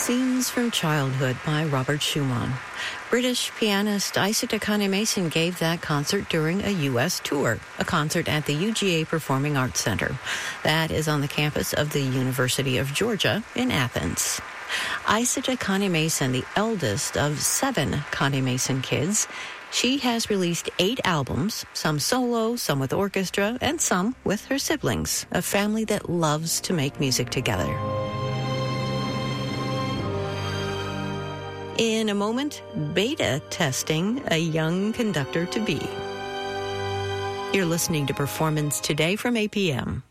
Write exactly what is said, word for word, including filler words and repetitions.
Scenes from Childhood by Robert Schumann. British pianist Isaac Akane Mason gave that concert during a U S tour, a concert at the U G A Performing Arts Center. That is on the campus of the University of Georgia in Athens. Isaac Akane Mason, the eldest of seven Akane Mason kids, she has released eight albums, some solo, some with orchestra, and some with her siblings, a family that loves to make music together. In a moment, beta testing a young conductor to be. You're listening to Performance Today from A P M.